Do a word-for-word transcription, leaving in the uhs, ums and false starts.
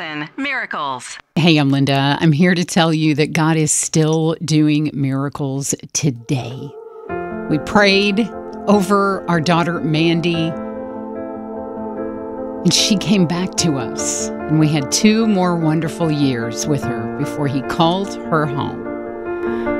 Jackson, Miracles. Hey, I'm Linda. I'm here to tell you that God is still doing miracles today. We prayed over our daughter, Mandy, and she came back to us. And we had two more wonderful years with her before he called her home.